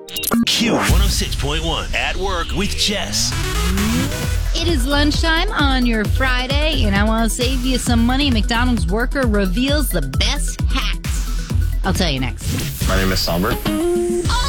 Q106.1 at work with Jess. It is lunchtime on your Friday, and I want to save you some money. A McDonald's worker reveals the best hacks. I'll tell you next. My name is Salbert.